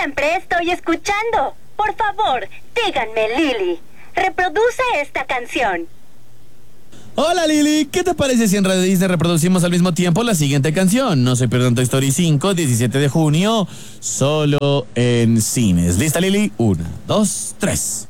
siempre estoy escuchando. Por favor, díganme, Lili, reproduce esta canción. Hola Lili, ¿qué te parece si en Radio Disney reproducimos al mismo tiempo la siguiente canción? No se pierdan Toy Story 5, 17 de junio, solo en cines. ¿Lista, Lili? 1, 2, 3.